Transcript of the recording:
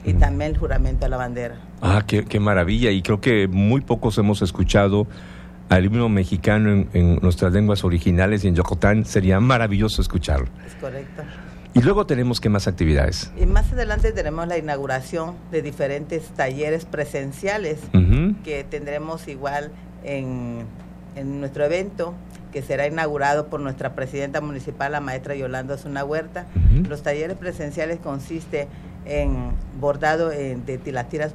y también el juramento a la bandera. Qué maravilla, y creo que muy pocos hemos escuchado al himno mexicano en nuestras lenguas originales, y en Yucatán sería maravilloso escucharlo. Es correcto. Y luego tenemos, ¿qué más actividades? Y más adelante tenemos la inauguración de diferentes talleres presenciales que tendremos igual en nuestro evento, que será inaugurado por nuestra presidenta municipal, la maestra Yolanda Osuna Huerta. Los talleres presenciales consisten en bordado de tilatiras